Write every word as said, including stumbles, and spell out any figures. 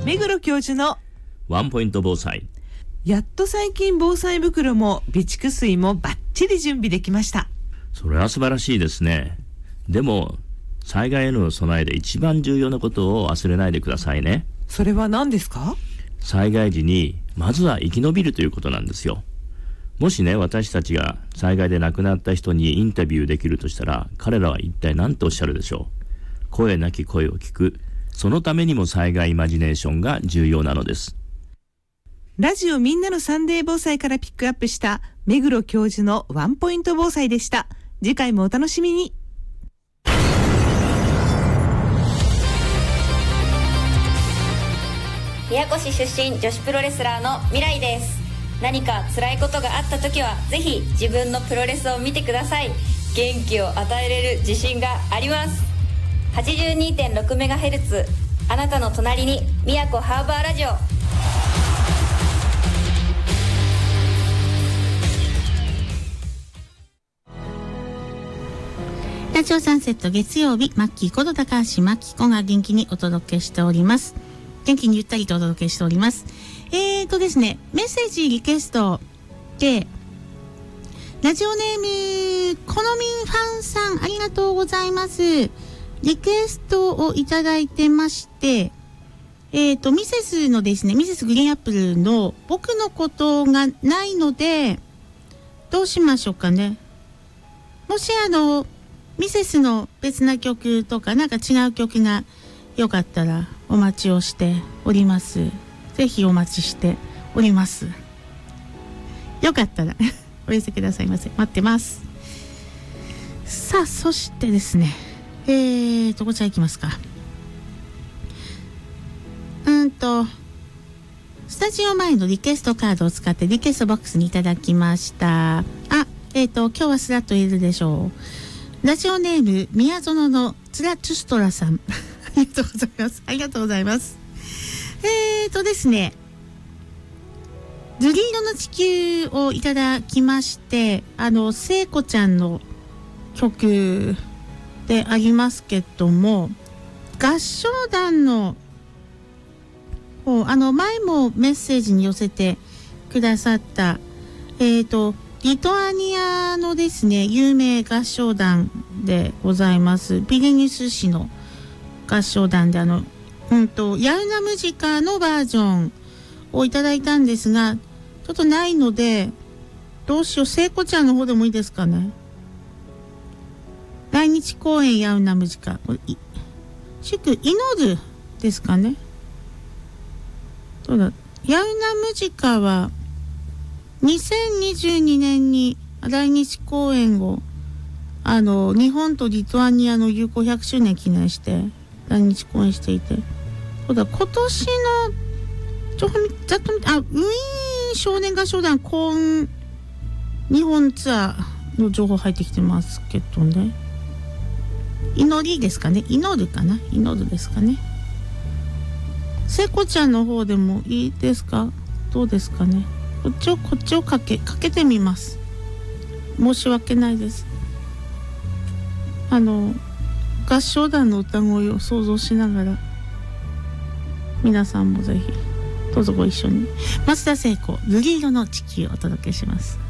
目黒教授のワンポイント防災。 やっと最近防災袋も備蓄水もバッチリ準備できました。 それは素晴らしいですね。でも災害への備えで一番重要なことを忘れないでくださいね。 それは何ですか？ 災害時にまずは生き延びるということなんですよ。もしね、私たちが災害で亡くなった人にインタビューできるとしたら、彼らは一体何とおっしゃるでしょう。声なき声を聞く。そのためにも災害イマジネーションが重要なのです。 ラジオみんなのサンデー防災からピックアップした目黒教授のワンポイント防災でした。次回もお楽しみに。 宮古市出身女子プロレスラーの未来です。何か辛いことがあった時はぜひ自分のプロレスを見てください。元気を与えれる自信があります。 はちじゅうにてんろくメガヘルツ あなたの隣に宮古ハーバーラジオ。 ラジオサンセット月曜日、マッキーこと高橋真紀子が元気にお届けしております。元気にゆったりとお届けしております。えーとですね、メッセージリクエストで、ラジオネームこのみんファンさん、ありがとうございます。リクエストをいただいてまして、えーとミセスのですね、ミセスグリーンアップルの僕のことがないのでどうしましょうかね。もしあのミセスの別な曲とかなんか違う曲がよかったらお待ちをしております。ぜひお待ちしております。よかったらお寄せくださいませ。待ってます。さあ、そしてですね、えーとこちら行きますか。うんとスタジオ前のリクエストカードを使ってリクエストボックスにいただきました。あ、えーと今日はスラッと言えるでしょう。ラジオネーム宮園のツラチュストラさんありがとうございます。ありがとうございます。えーとですね、瑠璃色の地球をいただきまして、あの聖子ちゃんの曲でありますけども、合唱団の方、あの前もメッセージに寄せてくださったえーとリトアニアのですね、有名合唱団でございますビリニュス市の合唱団で、あのうんとヤウナムジカのバージョンをいただいたんですが、ちょっとないのでどうしよう、聖子ちゃんの方でもいいですかね。来日公演ヤウナムジカ、祝祈るですかね。そうだ、ヤウナムジカはにせんにじゅうにねんに来日公演をあの日本とリトアニアの友好ひゃくしゅうねん記念して来日公演していて、そうだ、今年のちょざっと見て、あ、ウィーン少年合唱団公演日本ツアーの情報入ってきてますけどね。祈りですかね、祈るかな、祈るですかね。聖子ちゃんの方でもいいですか、どうですかね。こっちをこっちをかけかけてみます。申し訳ないです。あの合唱団の歌声を想像しながら皆さんもぜひどうぞご一緒に。松田聖子、瑠璃色の地球をお届けします。